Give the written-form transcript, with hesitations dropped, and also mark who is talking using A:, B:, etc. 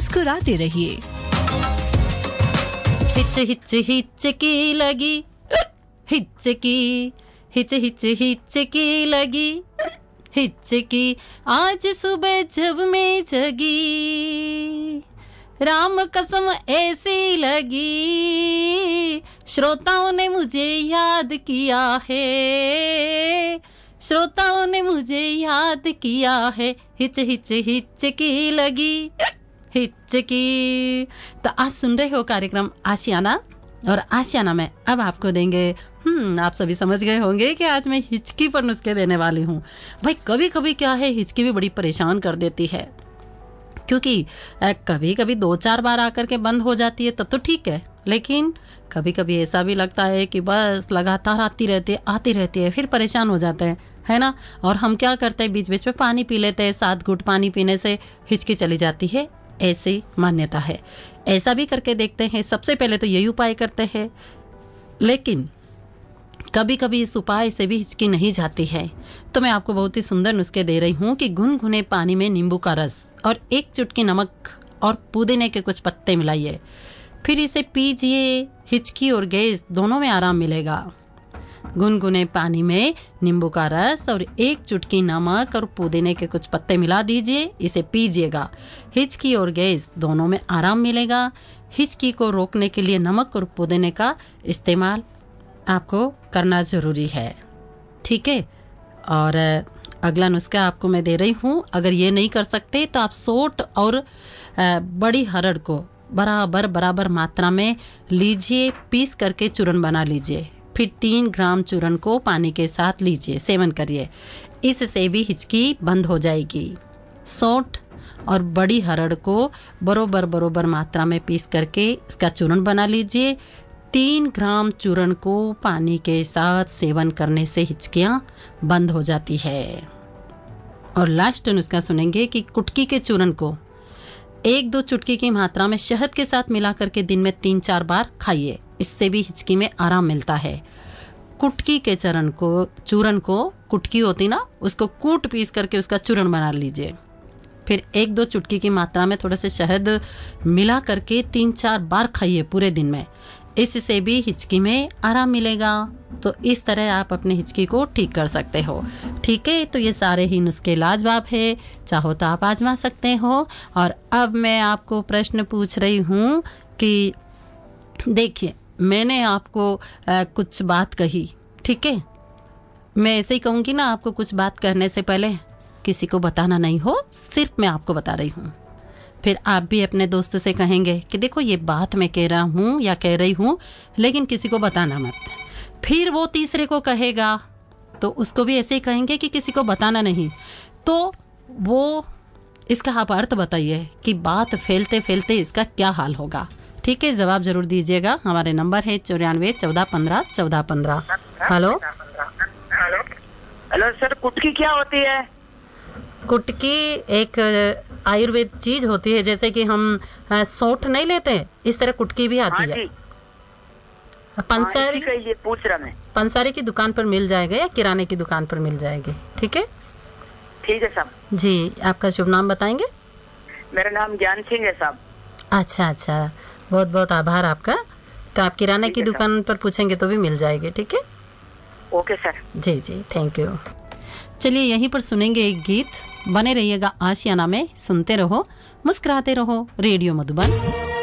A: मुस्कुराते रहिए।
B: Hitch hitch हिचकी लगी, हिचकी हिच हिच हिचकी लगी, हिचकी आज सुबह जब मैं जगी, राम कसम ऐसी लगी, श्रोताओं ने मुझे याद किया है, श्रोताओं ने मुझे याद किया है, हिच हिच हिचकी लगी, हिचकी। तो आप सुन रहे हो कार्यक्रम आशियाना, और आशियाना में अब आपको देंगे आप सभी समझ गए होंगे कि आज मैं हिचकी पर नुस्खे देने वाली हूँ। भाई कभी कभी क्या है, हिचकी भी बड़ी परेशान कर देती है, क्योंकि कभी कभी 2-4 बार आकर के बंद हो जाती है तब तो ठीक है, लेकिन कभी कभी ऐसा भी लगता है कि बस लगातार आती रहती है, फिर परेशान हो जाते हैं, है ना। और हम क्या करते हैं, बीच बीच में पानी पी लेते हैं, 7 घूंट पानी पीने से हिचकी चली जाती है, ऐसी मान्यता है। ऐसा भी करके देखते हैं। सबसे पहले तो यही उपाय करते हैं, लेकिन कभी कभी इस उपाय से भी हिचकी नहीं जाती है, तो मैं आपको बहुत ही सुंदर नुस्खे दे रही हूँ कि गुनगुने पानी में नींबू का रस और 1 चुटकी नमक और पुदीने के कुछ पत्ते मिलाइए, फिर इसे पीजिए। हिचकी और गैस दोनों में आराम मिलेगा। गुनगुने पानी में नींबू का रस और 1 चुटकी नमक और पुदीने के कुछ पत्ते मिला दीजिए, इसे पीजिएगा। हिचकी और गैस दोनों में आराम मिलेगा। हिचकी को रोकने के लिए नमक और पुदीने का इस्तेमाल आपको करना जरूरी है, ठीक है। और अगला नुस्खा आपको मैं दे रही हूँ। अगर ये नहीं कर सकते तो आप सोंठ और बड़ी हरड़ को बराबर मात्रा में लीजिए, पीस करके चूर्ण बना लीजिए, फिर 3 ग्राम चूर्ण को पानी के साथ लीजिए, सेवन करिए, इससे भी हिचकी बंद हो जाएगी। सोंठ और बड़ी हरड़ को बरोबर मात्रा में पीस करके इसका चूर्ण बना लीजिए। 3 ग्राम चूर्ण को पानी के साथ सेवन करने से हिचकियां बंद हो जाती है। और लास्ट नुस्खा सुनेंगे कि कुटकी के चूर्ण को 1-2 चुटकी की मात्रा में शहद के साथ मिला करके दिन में 3-4 बार खाइए, इससे भी हिचकी में आराम मिलता है। कुटकी के चूर्ण को कुटकी होती ना, उसको कूट पीस करके उसका चूर्ण बना लीजिए, फिर 1-2 चुटकी की मात्रा में थोड़ा से शहद मिला करके 3-4 बार खाइए पूरे दिन में, इससे भी हिचकी में आराम मिलेगा। तो इस तरह आप अपने हिचकी को ठीक कर सकते हो, ठीक है। तो ये सारे ही नुस्खे लाजवाब है, चाहो तो आप आजमा सकते हो। और अब मैं आपको प्रश्न पूछ रही हूँ कि देखिए, मैंने आपको कुछ बात कही, ठीक है। मैं ऐसे ही कहूँगी ना, आपको कुछ बात करने से पहले किसी को बताना नहीं हो, सिर्फ मैं आपको बता रही हूँ। फिर आप भी अपने दोस्त से कहेंगे कि देखो ये बात मैं कह रहा हूँ या कह रही हूँ, लेकिन किसी को बताना मत। फिर वो तीसरे को कहेगा तो उसको भी ऐसे ही कहेंगे कि किसी को बताना नहीं। तो वो इसका आप अर्थ बताइए कि बात फैलते फैलते इसका क्या हाल होगा, ठीक है। जवाब जरूर दीजिएगा। हमारे नंबर है 94 14 15 14 15। हेलो
C: हेलो सर, कुटकी क्या होती है?
B: कुटकी एक आयुर्वेद चीज होती है, जैसे कि हम सोंठ नहीं लेते, इस तरह कुटकी भी आती है। पंसारी की दुकान पर मिल जाएगा या किराने की दुकान पर मिल जाएगी, ठीक है।
C: ठीक है साहब
B: जी। आपका शुभ नाम बताएंगे?
C: मेरा नाम ज्ञान सिंह है साहब।
B: अच्छा, बहुत बहुत आभार आपका। तो आप किराने की दुकान पर पूछेंगे तो भी मिल जाएगी, ठीक है।
C: Okay sir.
B: Ji, thank you. चलिए यहीं पर सुनेंगे एक गीत। बने रहिएगा आशियाना में, सुनते रहो, मुस्कुराते रहो, रेडियो मधुबन।